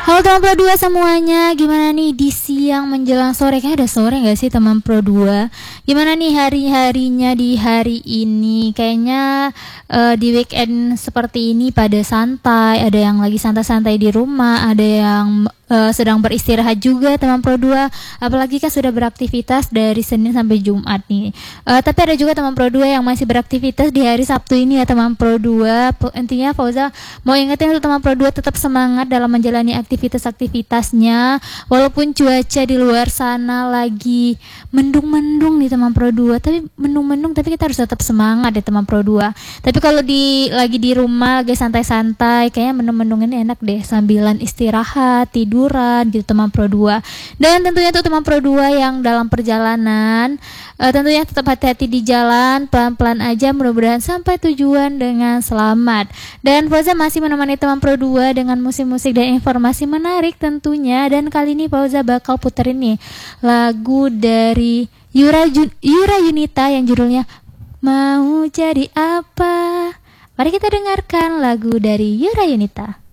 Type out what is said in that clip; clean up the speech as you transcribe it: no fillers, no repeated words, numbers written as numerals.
Halo teman Pro 2 semuanya, gimana nih di siang menjelang sore? Kayaknya udah sore gak sih teman Pro 2? Gimana nih hari-harinya di hari ini? Kayaknya di weekend seperti ini pada santai. Ada yang lagi santai-santai di rumah, ada yang sedang beristirahat juga teman Pro 2. Apalagi kan sudah beraktivitas dari Senin sampai Jumat nih. Tapi ada juga teman Pro 2 yang masih beraktivitas di hari Sabtu ini ya teman Pro 2. Intinya Fauza mau ingetin untuk teman Pro 2 tetap semangat dalam menjalani aktivitas-aktivitasnya walaupun cuaca di luar sana lagi mendung-mendung nih teman Pro 2, tapi mendung-mendung tapi kita harus tetap semangat ya teman Pro 2. Tapi kalau lagi di rumah lagi santai-santai kayaknya mendung-mendung ini enak deh sambilan istirahat, tiduran gitu teman Pro 2. Dan tentunya untuk teman Pro 2 yang dalam perjalanan tentunya tetap hati-hati di jalan, pelan-pelan aja, mudah-mudahan sampai tujuan dengan selamat. Dan Fauza masih menemani teman Pro 2 dengan musik-musik dan informasi menarik tentunya. Dan kali ini Fauza bakal puterin nih lagu dari Yura Yunita yang judulnya Mau Jadi Apa. Mari kita dengarkan lagu dari Yura Yunita.